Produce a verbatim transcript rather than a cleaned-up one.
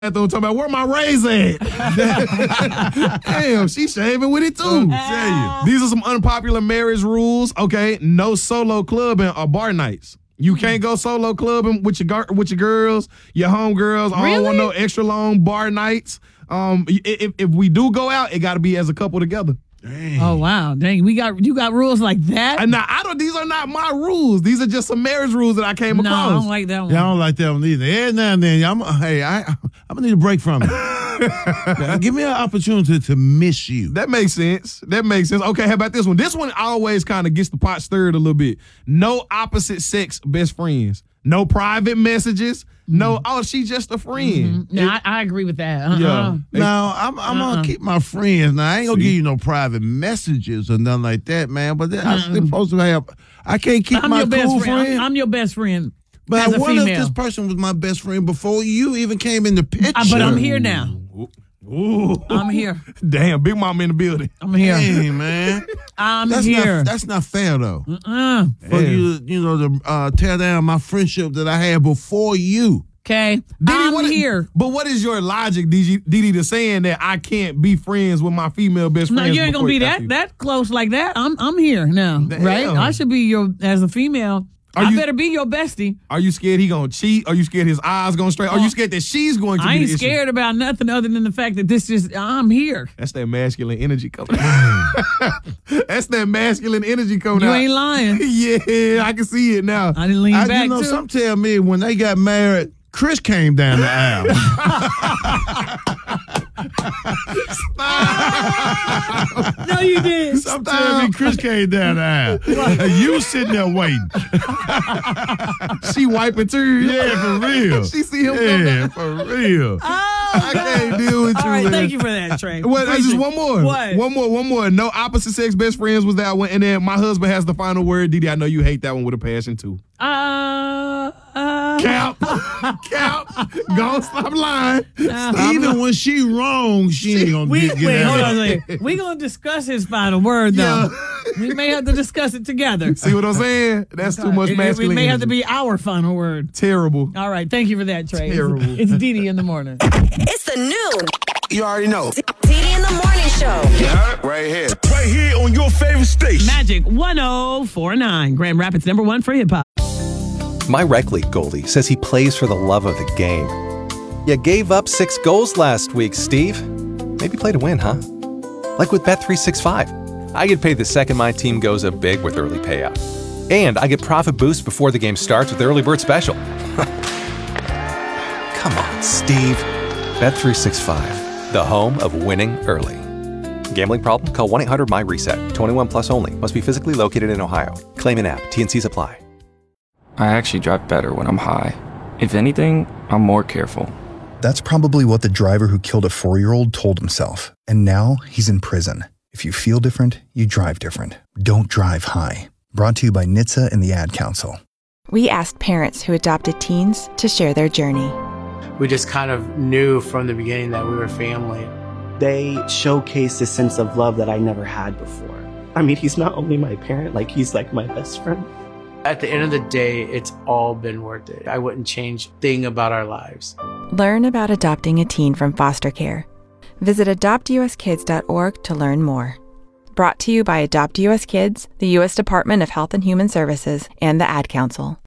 bathroom talking about where my razor at. Damn, she shaving with it too. Tell you. These are some unpopular marriage rules. Okay, no solo clubbing or bar nights. You can't go solo clubbing with your gar- with your girls, your homegirls. I Really? don't want no extra long bar nights. Um, if if we do go out, it got to be as a couple together. Dang. Oh wow, dang! We got you got rules like that. And now I don't. These are not my rules. These are just some marriage rules that I came no, I across. don't like that one. Yeah, I don't like that one either. Every now and then, I'm, hey, I, I'm gonna need a break from it. Yeah, give me an opportunity to miss you. That makes sense. That makes sense. Okay, how about this one? This one always kind of gets the pot stirred a little bit. No opposite sex best friends. No private messages. No, oh, she's just a friend. Mm-hmm. No, I, I agree with that. Uh-uh. Yeah. Now, I'm, I'm Uh-uh. gonna keep my friends. Now, I ain't gonna See? give you no private messages or nothing like that, man. But I'm still supposed to have. I can't keep I'm my your best cool friend. friend. I'm, I'm your best friend. but as a what if female. this person was my best friend before you even came in the picture? Uh, but I'm here now. Ooh. I'm here. Damn, Big Mama in the building. I'm here. Hey, man. I'm That's here. not that's not fair though. uh, For Yeah. you, you know, to uh, tear down my friendship that I had before you. okay, Didi, I'm what is- here. But what is your logic, Didi, Didi, to saying that I can't be friends with my female best No, friends? you ain't gonna before be you- that that close like that. I'm I'm here now, Damn. right? I should be your as a female. Are I you- better be your bestie. Are you scared he gonna cheat? Are you scared his eyes gonna straight? Are you scared that she's going to I be ain't the issue? scared about nothing other than the fact that this is I'm here. That's that masculine energy coming out. That's that masculine energy coming You out. ain't lying. Yeah, I can see it now. I didn't lean I, back you know, too. some tell me when they got married, Chris came down the aisle. No, you did. Some tell me Chris came down the aisle. And you sitting there waiting. She wiping tears. Yeah, for real. She see him come Yeah, down. for real. I can't deal with All you. right, man. thank you for that, Trey. Well, that's just Appreciate- one more. What? One more, one more. No opposite sex best friends was that one. And then my husband has the final word. Didi, I know you hate that one with a passion too. Uh, uh, Cap. Cap. Go stop lying. Stop Even when she wrong, she ain't gonna we get, get wait, out hold of on it. a second. We gonna discuss his final word though. We may have to discuss it together. See what I'm saying? That's too much It- it, masculine. it may have to energy. be our final word. Terrible. All right, thank you for that, Trey. Terrible. It's, it's Didi in the morning. It's the noon. You already know. Didi in the morning show. Right here. Right here on your favorite station. Magic one oh four nine, Grand Rapids number one for hip hop. My rec league goalie says he plays for the love of the game. You gave up six goals last week, Steve. Maybe play to win, huh? Like with Bet three sixty-five. I get paid the second my team goes up big with early payout. And I get profit boost before the game starts with the early bird special. Come on, Steve. Bet three sixty-five, the home of winning early. Gambling problem? Call one eight hundred my reset. twenty-one plus only. Must be physically located in Ohio. Claim in app. T N Cs apply. I actually drive better when I'm high. If anything, I'm more careful. That's probably what the driver who killed a four-year-old told himself. And now he's in prison. If you feel different, you drive different. Don't drive high. Brought to you by N H T S A and the Ad Council. We asked parents who adopted teens to share their journey. We just kind of knew from the beginning that we were family. They showcased a sense of love that I never had before. I mean, he's not only my parent, like he's like my best friend. At the end of the day, it's all been worth it. I wouldn't change a thing about our lives. Learn about adopting a teen from foster care. Visit adopt u s kids dot org to learn more. Brought to you by Adopt U S Kids, the U S Department of Health and Human Services, and the Ad Council.